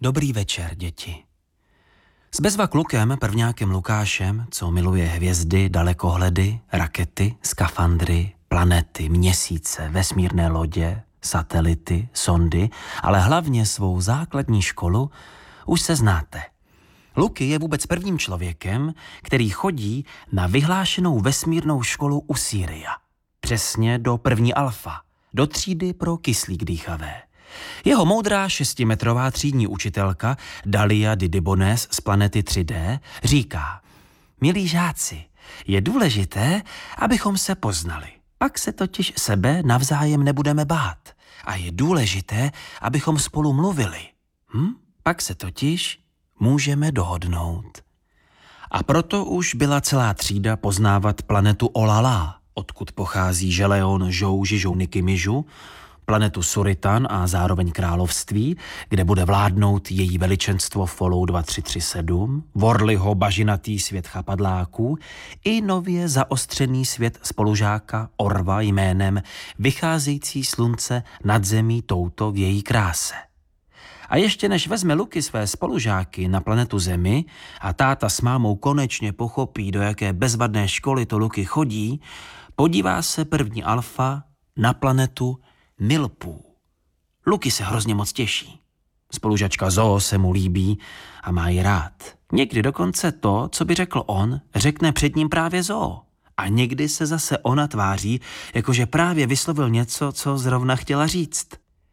Dobrý večer, děti. S bezva klukem, prvňákem Lukášem, co miluje hvězdy, dalekohledy, rakety, skafandry, planety, měsíce, vesmírné lodě, satelity, sondy, ale hlavně svou základní školu, už se znáte. Luky je vůbec prvním člověkem, který chodí na vyhlášenou vesmírnou školu u Sýria. Přesně do první alfa, do třídy pro kyslík dýchavé. Jeho moudrá 6metrová třídní učitelka Dalia Didybones z planety 3D říká: milí žáci, je důležité, abychom se poznali. Pak se totiž sebe navzájem nebudeme bát. A je důležité, abychom spolu mluvili. Pak se totiž můžeme dohodnout. A proto už byla celá třída poznávat planetu Olala, odkud pochází Želeon Žou Žižou Nikimižu, planetu Suritan a zároveň království, kde bude vládnout její veličenstvo Follow 2337, Vorliho bažinatý svět chapadláků i nově zaostřený svět spolužáka Orva jménem Vycházející slunce nad zemí touto v její kráse. A ještě než vezme Luky své spolužáky na planetu Zemi a táta s mámou konečně pochopí, do jaké bezvadné školy to Luky chodí, podívá se první alfa na planetu Nilpů. Luky se hrozně moc těší. Spolužačka Zoo se mu líbí a má ji rád. Někdy dokonce to, co by řekl on, řekne před ním právě Zoo. A někdy se zase ona tváří, jakože právě vyslovil něco, co zrovna chtěla říct.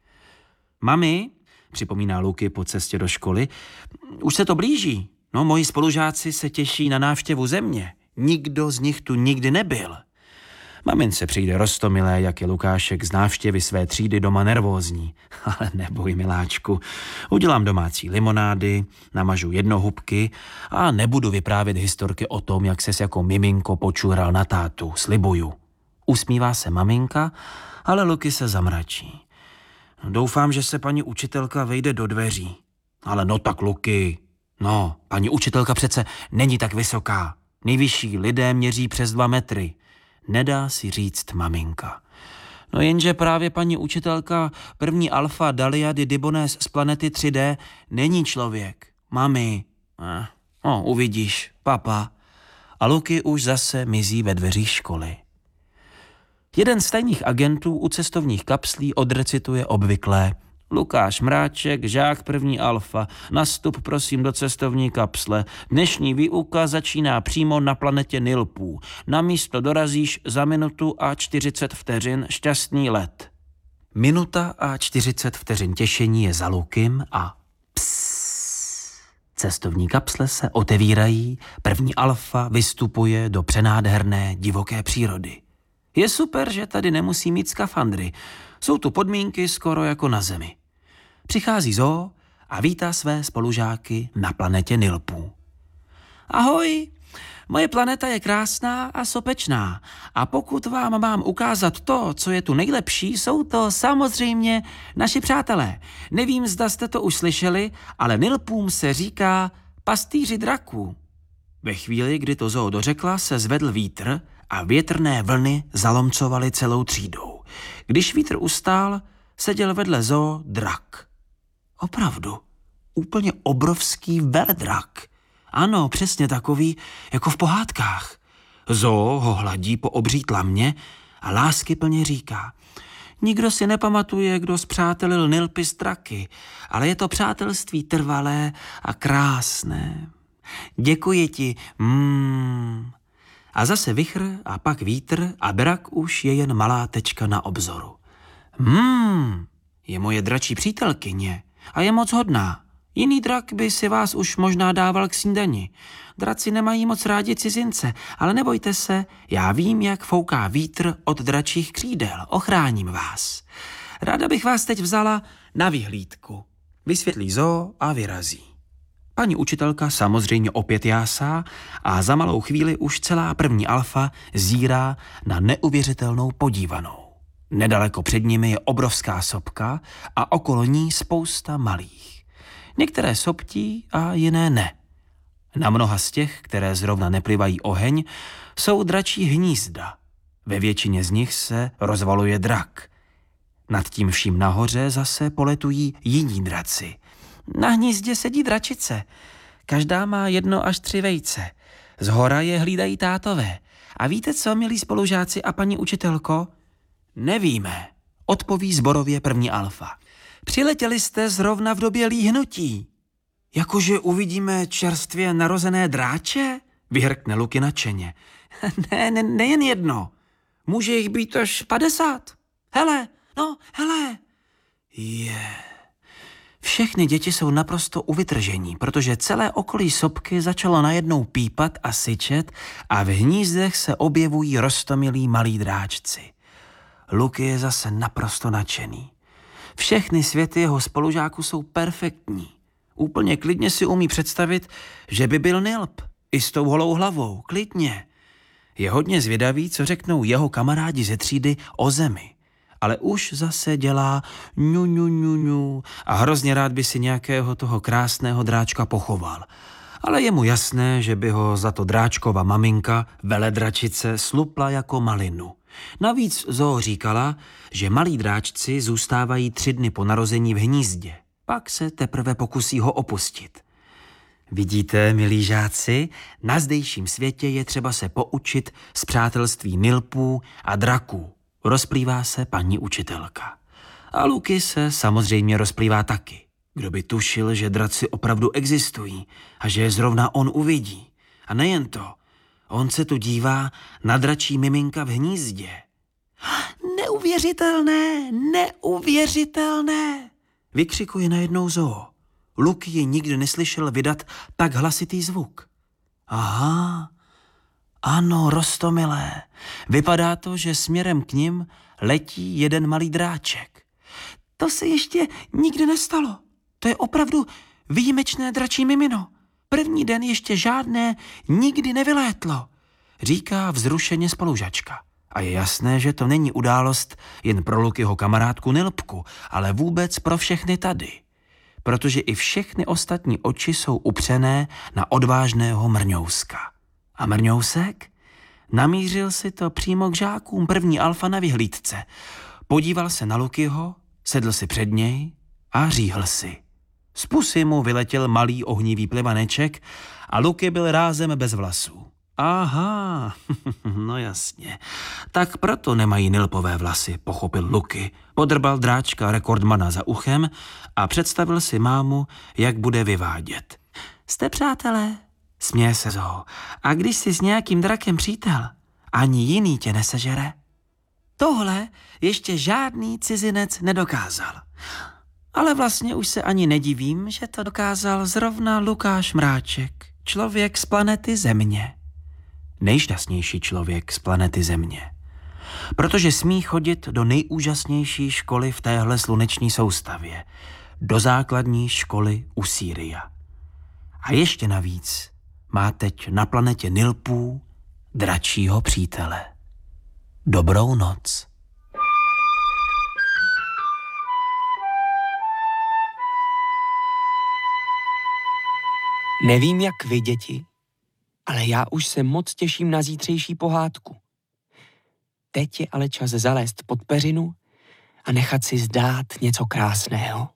Mami, připomíná Luky po cestě do školy, už se to blíží. No, moji spolužáci se těší na návštěvu Země. Nikdo z nich tu nikdy nebyl. Mamince přijde roztomilé, jak je Lukášek z návštěvy své třídy doma nervózní. Ale neboj, miláčku, udělám domácí limonády, namažu jednohubky a nebudu vyprávět historky o tom, jak ses jako miminko počural na tátu, slibuju. Usmívá se maminka, ale Luky se zamračí. Doufám, že se paní učitelka vejde do dveří. Ale no tak, Luky. No, paní učitelka přece není tak vysoká. Nejvyšší lidé měří přes 2 metry. Nedá si říct maminka. No jenže právě paní učitelka první alfa Dalia Didybones z planety 3D není člověk. Mami. Uvidíš, papa. A Luky už zase mizí ve dveřích školy. Jeden z tajných agentů u cestovních kapslí odrecituje obvyklé: Lukáš Mráček, žák první alfa, nastup prosím do cestovní kapsle. Dnešní výuka začíná přímo na planetě Nilpů. Na místo dorazíš za 1 minutu a 40 vteřin, šťastný let. 1 minuta a 40 vteřin těšení je za Lukym a cestovní kapsle se otevírají, první alfa vystupuje do přenádherné divoké přírody. Je super, že tady nemusí mít skafandry. Jsou tu podmínky skoro jako na Zemi. Přichází Zoo a vítá své spolužáky na planetě Nilpů. Ahoj, moje planeta je krásná a sopečná. A pokud vám mám ukázat to, co je tu nejlepší, jsou to samozřejmě naši přátelé. Nevím, zda jste to už slyšeli, ale Nilpům se říká pastýři draků. Ve chvíli, kdy to Zoo dořekla, se zvedl vítr a větrné vlny zalomcovaly celou třídou. Když vítr ustál, seděl vedle Zoo drak. Opravdu, úplně obrovský veledrak. Ano, přesně takový, jako v pohádkách. Zoo ho hladí po obří tlamě a láskyplně říká: nikdo si nepamatuje, kdo spřátelil Nilpy s draky, ale je to přátelství trvalé a krásné. Děkuji ti. A zase vichr a pak vítr a drak už je jen malá tečka na obzoru. Je moje dračí přítelkyně a je moc hodná. Jiný drak by si vás už možná dával k snídani. Draci nemají moc rádi cizince, ale nebojte se, já vím, jak fouká vítr od dračích křídel. Ochráním vás. Ráda bych vás teď vzala na vyhlídku. Vysvětlí Zoo a vyrazí. Paní učitelka samozřejmě opět jásá a za malou chvíli už celá první alfa zírá na neuvěřitelnou podívanou. Nedaleko před nimi je obrovská sopka a okolo ní spousta malých. Některé soptí a jiné ne. Na mnoha z těch, které zrovna neplivají oheň, jsou dračí hnízda. Ve většině z nich se rozvaluje drak. Nad tím vším nahoře zase poletují jiní draci. Na hnízdě sedí dračice. Každá má 1 až 3 vejce. Zhora je hlídají tátové. A víte co, milí spolužáci a paní učitelko? Nevíme, odpoví zborově první alfa. Přiletěli jste zrovna v době líhnutí. Jakože uvidíme čerstvě narozené dráče? Vyhrkne Luky nadšeně. Nejen 1. Může jich být až 50. Hele. Všechny děti jsou naprosto u vytržení, protože celé okolí sopky začalo najednou pípat a syčet a v hnízdech se objevují roztomilí malí dráčci. Luky je zase naprosto nadšený. Všechny světy jeho spolužáků jsou perfektní. Úplně klidně si umí představit, že by byl nilp. I s tou holou hlavou, klidně. Je hodně zvědavý, co řeknou jeho kamarádi ze třídy o zemi. Ale už zase dělá ňu a hrozně rád by si nějakého toho krásného dráčka pochoval. Ale je mu jasné, že by ho za to dráčkova maminka, veledračice, slupla jako malinu. Navíc Zoo říkala, že malí dráčci zůstávají 3 dny po narození v hnízdě. Pak se teprve pokusí ho opustit. Vidíte, milí žáci, na zdejším světě je třeba se poučit z přátelství nilpů a draků. Rozplývá se paní učitelka. A Luky se samozřejmě rozplývá taky. Kdo by tušil, že draci opravdu existují a že je zrovna on uvidí. A nejen to, on se tu dívá na dračí miminka v hnízdě. Neuvěřitelné, vykřikuje najednou Zoo. Luky ji nikdy neslyšel vydat tak hlasitý zvuk. Aha, ano, roztomilé. Vypadá to, že směrem k nim letí jeden malý dráček. To se ještě nikdy nestalo. To je opravdu výjimečné dračí mimino. První den ještě žádné nikdy nevylétlo, říká vzrušeně spolužačka. A je jasné, že to není událost jen pro Lukyho kamarádku Nilpku, ale vůbec pro všechny tady. Protože i všechny ostatní oči jsou upřené na odvážného Mrňouska. A Mrňousek? Namířil si to přímo k žákům první alfa na vyhlídce. Podíval se na Lukyho, sedl si před něj a říhl si. Z pusy mu vyletěl malý ohnivý plivaneček a Luky byl rázem bez vlasů. Aha, no jasně. Tak proto nemají nilpové vlasy, pochopil Luky. Podrbal dráčka rekordmana za uchem a představil si mámu, jak bude vyvádět. Jste přátelé? Směje se Zoo. A když jsi s nějakým drakem přítel, ani jiný tě nesežere? Tohle ještě žádný cizinec nedokázal. Ale vlastně už se ani nedivím, že to dokázal zrovna Lukáš Mráček, člověk z planety Země. Nejšťastnější člověk z planety Země. Protože smí chodit do nejúžasnější školy v téhle sluneční soustavě, do základní školy u Sýria. A ještě navíc má teď na planetě nilpů dračího přítele. Dobrou noc. Nevím, jak vy, děti, ale já už se moc těším na zítřejší pohádku. Teď je ale čas zalézt pod peřinu a nechat si zdát něco krásného.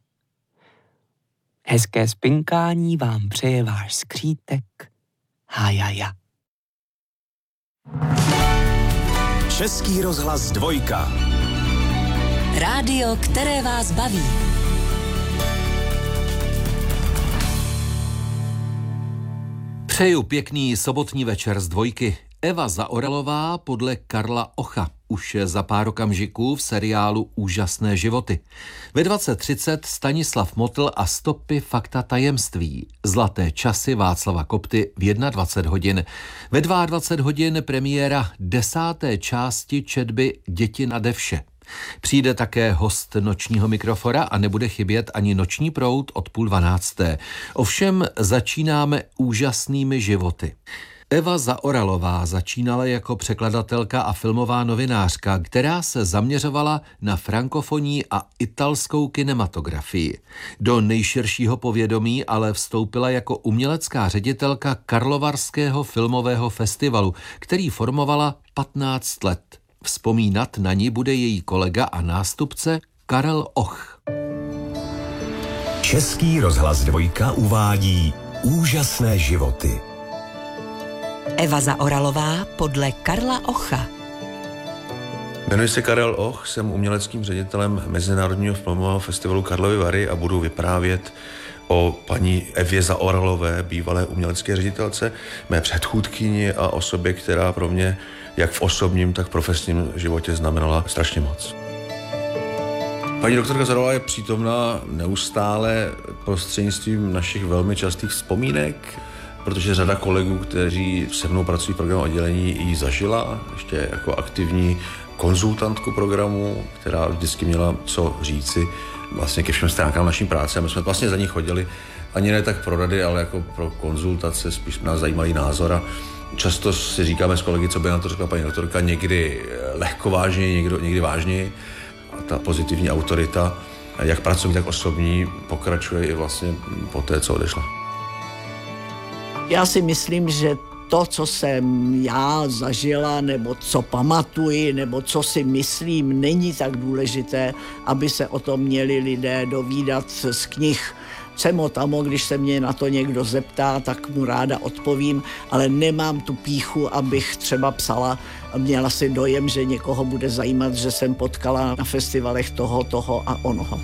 Hezké spinkání vám přeje váš skřítek Hajaja. Český rozhlas 2. Rádio, které vás baví. Přeju pěkný sobotní večer z 2. Eva Zaoralová podle Karla Ocha. Už za pár okamžiků v seriálu Úžasné životy. Ve 20:30 Stanislav Motl a Stopy fakta tajemství. Zlaté časy Václava Kopty v 21 hodin. Ve 22 hodin premiéra 10. části četby Děti nade vše. Přijde také host nočního mikrofora a nebude chybět ani Noční proud od 11:30. Ovšem začínáme Úžasnými životy. Eva Zaoralová začínala jako překladatelka a filmová novinářka, která se zaměřovala na frankofonní a italskou kinematografii. Do nejširšího povědomí ale vstoupila jako umělecká ředitelka Karlovarského filmového festivalu, který formovala 15 let. Vzpomínat na ní bude její kolega a nástupce Karel Och. Český rozhlas 2 uvádí Úžasné životy. Eva Zaoralová podle Karla Ocha. Jmenuji se Karel Och, jsem uměleckým ředitelem Mezinárodního filmového festivalu Karlovy Vary a budu vyprávět o paní Evě Zaoralové, bývalé umělecké ředitelce, mé předchůdkyni a osobě, která pro mě jak v osobním, tak v profesním životě znamenala strašně moc. Paní doktorka Zaoralová je přítomná neustále prostřednictvím našich velmi častých vzpomínek, protože řada kolegů, kteří se mnou pracují v programu oddělení, ji zažila ještě jako aktivní konzultantku programu, která vždycky měla co říci vlastně ke všem stránkám naší práce a my jsme vlastně za ní chodili ani ne tak pro rady, ale jako pro konzultace, spíš nás zajímalý názor a často si říkáme s kolegy, co by na to řekla paní doktorka, někdy lehkovážně, někdy vážněji a ta pozitivní autorita, jak pracovní, tak osobní, pokračuje i vlastně po té, co odešla. Já si myslím, že to, co jsem já zažila, nebo co pamatuji, nebo co si myslím, není tak důležité, aby se o tom měli lidé dovídat z knih. Semo tamo, když se mě na to někdo zeptá, tak mu ráda odpovím, ale nemám tu pýchu, abych třeba psala a měla si dojem, že někoho bude zajímat, že jsem potkala na festivalech toho a onoho.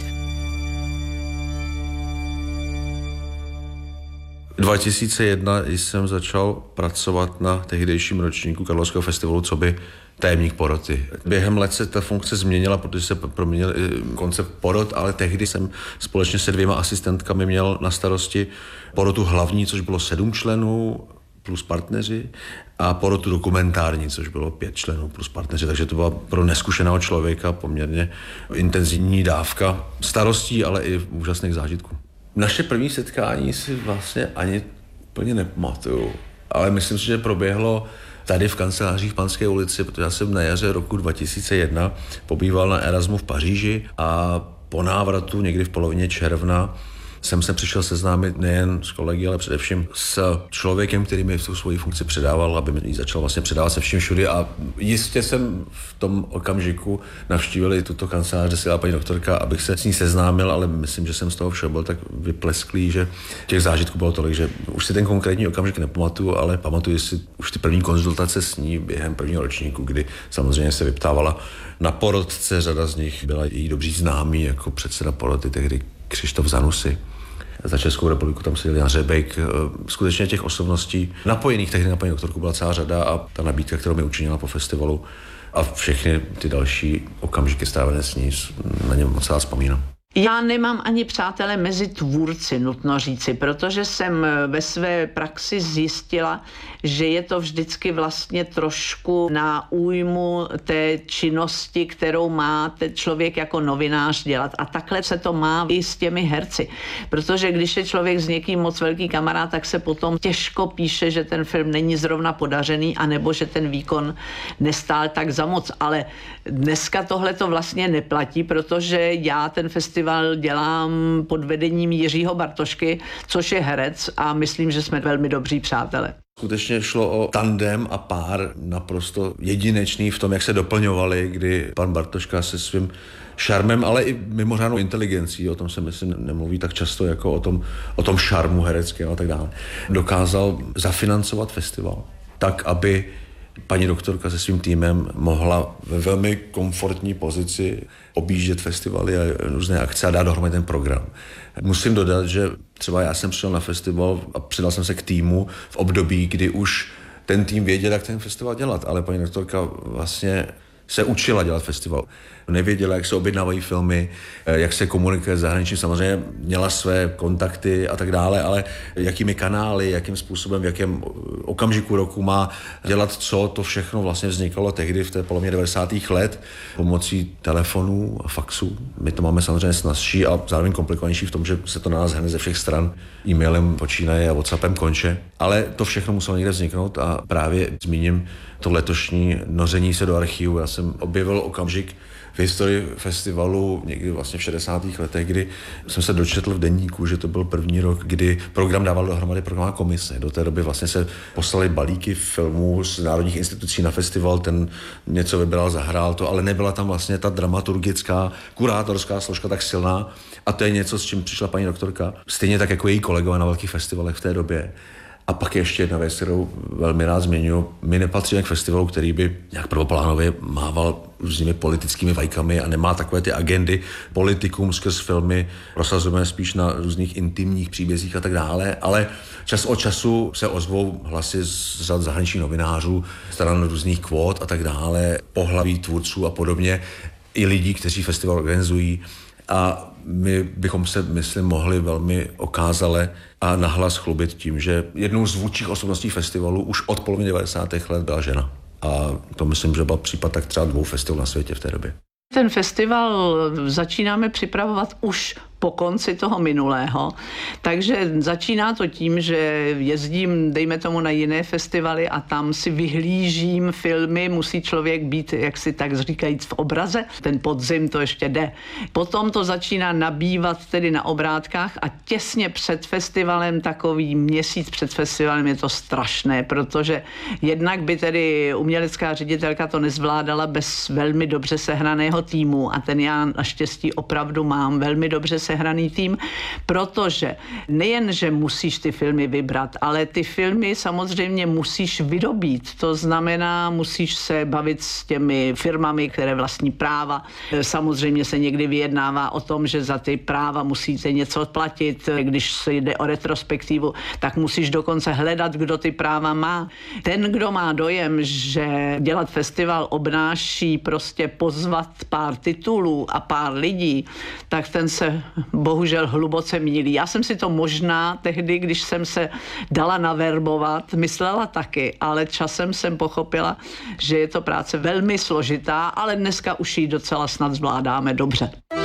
2001 jsem začal pracovat na tehdejším ročníku Karlovského festivalu coby tajemník poroty. Během let se ta funkce změnila, protože se proměnil koncept porot, ale tehdy jsem společně se 2 asistentkami měl na starosti porotu hlavní, což bylo 7 členů plus partneři, a porotu dokumentární, což bylo 5 členů plus partneři, takže to byla pro neskušeného člověka poměrně intenzivní dávka starostí, ale i úžasných zážitků. Naše první setkání si vlastně ani úplně nepamatuju, ale myslím si, že proběhlo tady v kancelářích v Panské ulici, protože já jsem na jaře roku 2001 pobýval na Erasmu v Paříži a po návratu někdy v polovině června jsem se přišel seznámit nejen s kolegy, ale především s člověkem, který mi tu svoji funkci předával, aby mi ji začal vlastně předávat se vším všudy a jistě jsem v tom okamžiku navštívil i tuto kancelář, kde seděla paní doktorka, abych se s ní seznámil, ale myslím, že jsem z toho všeho byl tak vyplesklý, že těch zážitků bylo tolik, že už si ten konkrétní okamžik nepamatuju, ale pamatuju si už ty první konzultace s ní během prvního ročníku, kdy samozřejmě se vyptávala na porotce, řada z nich byla její dobří známí, jako předseda poroty tehdy Křištof Zanussi. Za Českou republiku tam seděl Jan Řebejk. Skutečně těch osobností napojených tehdy na paní doktorku byla celá řada a ta nabídka, kterou mi učinila po festivalu a všechny ty další okamžiky strávené s ní, na ně moc rád vzpomínám. Já nemám ani přátele mezi tvůrci, nutno říci, protože jsem ve své praxi zjistila, že je to vždycky vlastně trošku na újmu té činnosti, kterou má ten člověk jako novinář dělat. A takhle se to má i s těmi herci, protože když je člověk s někým moc velký kamarád, tak se potom těžko píše, že ten film není zrovna podařený, anebo že ten výkon nestál tak za moc. Ale dneska tohle to vlastně neplatí, protože já ten festival dělám pod vedením Jiřího Bartošky, což je herec a myslím, že jsme velmi dobří přátelé. Skutečně šlo o tandem a pár naprosto jedinečný v tom, jak se doplňovali, kdy pan Bartoška se svým šarmem, ale i mimořádnou inteligencí, o tom se myslím nemluví tak často jako o tom šarmu hereckého a tak dále, dokázal zafinancovat festival tak, aby paní doktorka se svým týmem mohla ve velmi komfortní pozici objíždět festivaly a různé akce a dát dohromady ten program. Musím dodat, že třeba já jsem přišel na festival a přidal jsem se k týmu v období, kdy už ten tým věděl, jak ten festival dělat, ale paní doktorka vlastně se učila dělat festival. Nevěděla, jak se objednávají filmy, jak se komunikuje s zahraničím. Samozřejmě měla své kontakty a tak dále, ale jakými kanály, jakým způsobem, v jakém okamžiku roku má dělat co, to všechno vlastně vznikalo tehdy v té polovině 90. let pomocí telefonů a faxů. My to máme samozřejmě snazší a zároveň komplikovanější v tom, že se to na nás hrne ze všech stran. E-mailem počínaje a WhatsAppem konče. Ale to všechno muselo někde vzniknout a právě zmíním to letošní noření se do archivu. Já jsem objevil okamžik, v v historii festivalu někdy vlastně v 60. letech, kdy jsem se dočetl v deníku, že to byl první rok, kdy program dával dohromady programová komise. Do té doby vlastně se poslali balíky filmů z národních institucí na festival, ten něco vybral, zahrál to, ale nebyla tam vlastně ta dramaturgická, kurátorská složka tak silná. A to je něco, s čím přišla paní doktorka. Stejně tak jako její kolegové na velkých festivalech v té době. A pak ještě jedna věc, kterou velmi rád zmiňuji. My nepatříme k festivalu, který by nějak prvoplánově mával různými politickými vajkami a nemá takové ty agendy politikům skrz filmy. Prosazujeme spíš na různých intimních příbězích a tak dále, ale čas od času se ozvou hlasy z řad zahraničních novinářů, stran různých kvót a tak dále, pohlaví tvůrců a podobně, i lidí, kteří festival organizují. A my bychom se, myslím, mohli velmi okázale a nahlas chlubit tím, že jednou z vůdčích osobností festivalu už od poloviny 90. let byla žena. A to myslím, že byl případ tak třeba 2 festivalů na světě v té době. Ten festival začínáme připravovat už po konci toho minulého, takže začíná to tím, že jezdím, dejme tomu, na jiné festivaly a tam si vyhlížím filmy, musí člověk být, jak si tak říkajíc, v obraze, ten podzim to ještě jde. Potom to začíná nabývat tedy na obrátkách a těsně před festivalem, takový měsíc před festivalem je to strašné, protože jednak by tedy umělecká ředitelka to nezvládala bez velmi dobře sehraného týmu a ten já naštěstí opravdu mám velmi dobře sehraný tým, protože nejen, že musíš ty filmy vybrat, ale ty filmy samozřejmě musíš vydobít. To znamená, musíš se bavit s těmi firmami, které vlastní práva. Samozřejmě se někdy vyjednává o tom, že za ty práva musíte něco platit. Když se jde o retrospektivu, tak musíš dokonce hledat, kdo ty práva má. Ten, kdo má dojem, že dělat festival obnáší prostě pozvat pár titulů a pár lidí, tak ten se bohužel hluboce mýlí. Já jsem si to možná tehdy, když jsem se dala naverbovat, myslela taky, ale časem jsem pochopila, že je to práce velmi složitá, ale dneska už ji docela snad zvládáme dobře.